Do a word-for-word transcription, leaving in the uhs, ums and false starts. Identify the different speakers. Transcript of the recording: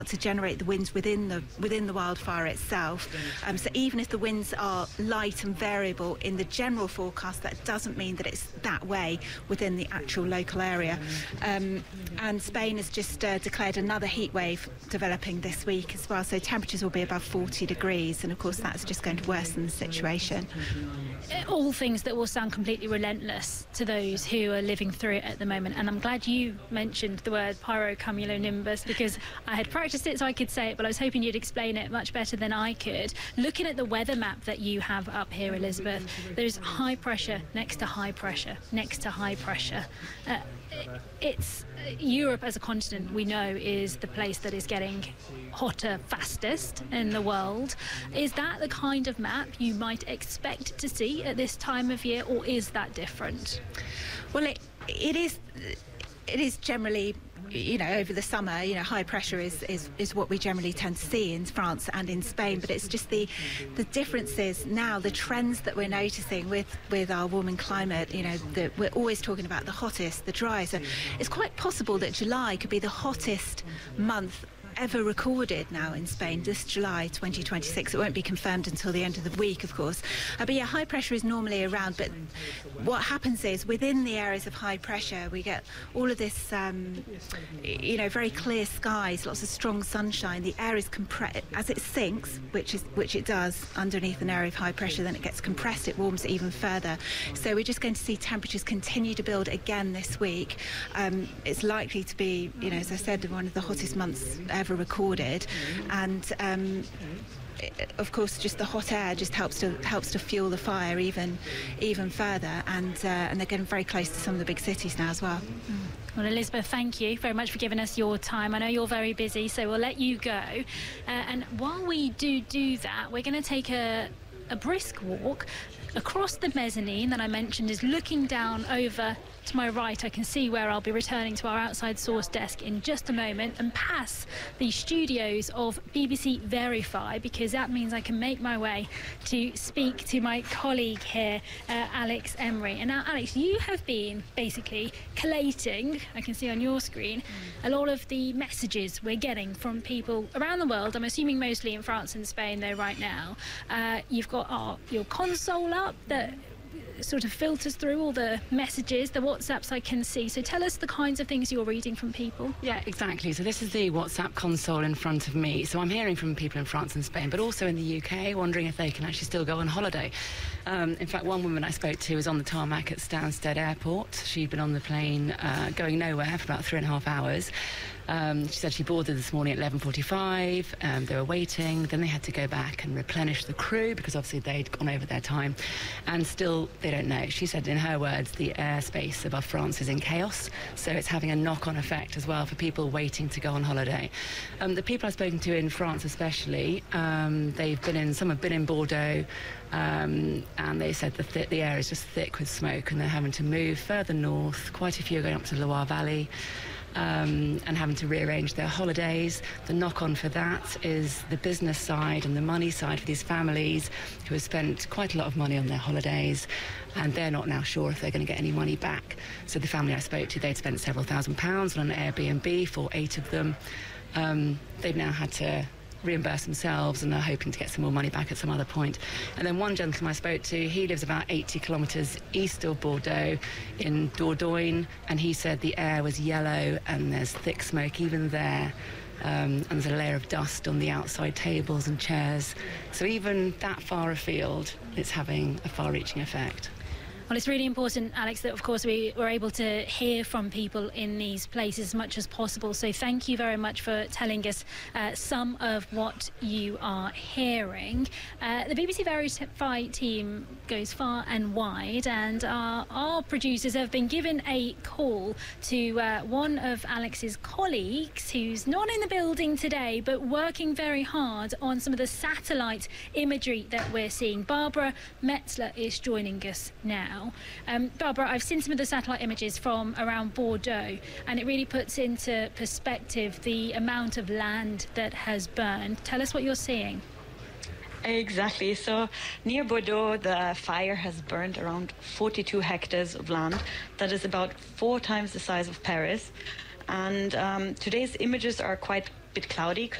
Speaker 1: to generate the winds within the within the wildfire itself. Um, so even if the winds are light and variable in the general forecast, that doesn't mean that it's that way within the actual local area. Um, and Spain has just uh, declared another heat wave developing this week as well, so temperatures will be above forty degrees, and of course that's just going to worsen the situation.
Speaker 2: All things that will sound completely relentless to those who are living through it at the moment, and I'm glad you mentioned the word pyrocumulonimbus, because I had practiced it so I could say it, but I was hoping you'd explain it much better than I could. Looking at the weather map that you have up here, Elizabeth, there's high pressure next to high pressure next to high pressure. Uh, it's uh, Europe as a continent, we know, is the place that is getting hotter fastest in the world. Is that the kind of map you might expect to see at this time of year, or is that different?
Speaker 1: Well, it it is it is generally, you know, over the summer, you know, high pressure is, is, is what we generally tend to see in France and in Spain, but it's just the the differences now, the trends that we're noticing with, with our warming climate, you know, that we're always talking about the hottest, the driest. So it's quite possible that July could be the hottest month ever recorded now in Spain, this July twenty twenty-six. It won't be confirmed until the end of the week, of course. Uh, but yeah, high pressure is normally around, but what happens is within the areas of high pressure, we get all of this, um, you know, very clear skies, lots of strong sunshine. The air is compressed as it sinks, which is which it does underneath an area of high pressure. Then it gets compressed, it warms even further. So we're just going to see temperatures continue to build again this week. Um, it's likely to be, you know, as I said, one of the hottest months ever recorded, and um, of course, just the hot air just helps to helps to fuel the fire even even further, and uh, and they're getting very close to some of the big cities now as well. Mm.
Speaker 2: Well, Elizabeth, thank you very much for giving us your time. I know you're very busy, so we'll let you go. Uh, and while we do do that, we're going to take a a brisk walk across the mezzanine that I mentioned is looking down over to my right. I can see where I'll be returning to our outside source desk in just a moment, and pass the studios of B B C Verify, because that means I can make my way to speak to my colleague here, uh, Alex Emery. And now, Alex, you have been basically collating, I can see on your screen, a lot of the messages we're getting from people around the world. I'm assuming mostly in France and Spain though right now. Uh, you've got our, your console up that sort of filters through all the messages, the WhatsApps I can see. So tell us the kinds of things you're reading from people.
Speaker 3: Yeah, exactly. So this is the WhatsApp console in front of me. So I'm hearing from people in France and Spain, but also in the U K, wondering if they can actually still go on holiday. Um, in fact, one woman I spoke to was on the tarmac at Stansted Airport. She'd been on the plane uh, going nowhere for about three and a half hours. Um, she said she boarded this morning at eleven forty-five. Um, they were waiting. Then they had to go back and replenish the crew because obviously they'd gone over their time. And still, they don't know. She said, in her words, the airspace above France is in chaos. So it's having a knock-on effect as well for people waiting to go on holiday. Um, the people I've spoken to in France especially, um, they've been in, some have been in Bordeaux, um, and they said the, th the air is just thick with smoke and they're having to move further north. Quite a few are going up to the Loire Valley. Um, and having to rearrange their holidays. The knock-on for that is the business side and the money side for these families who have spent quite a lot of money on their holidays, and they're not now sure if they're going to get any money back. So the family I spoke to, they'd spent several thousand pounds on an Airbnb for eight of them. Um, they've now had to reimburse themselves and are hoping to get some more money back at some other point. And then one gentleman I spoke to, he lives about eighty kilometres east of Bordeaux in Dordogne, and he said the air was yellow and there's thick smoke even there, um, and there's a layer of dust on the outside tables and chairs. So even that far afield, it's having a far-reaching effect.
Speaker 2: Well, it's really important, Alex, that of course we were able to hear from people in these places as much as possible. So thank you very much for telling us uh, some of what you are hearing. Uh, the B B C Verify team goes far and wide, and our, our producers have been given a call to uh, one of Alex's colleagues who's not in the building today but working very hard on some of the satellite imagery that we're seeing. Barbara Metzler is joining us now. Um, Barbara, I've seen some of the satellite images from around Bordeaux, and it really puts into perspective the amount of land that has burned. Tell us what you're seeing.
Speaker 4: Exactly. So near Bordeaux, the fire has burned around forty-two hectares of land. That is about four times the size of Paris. And um, today's images are quite bit cloudy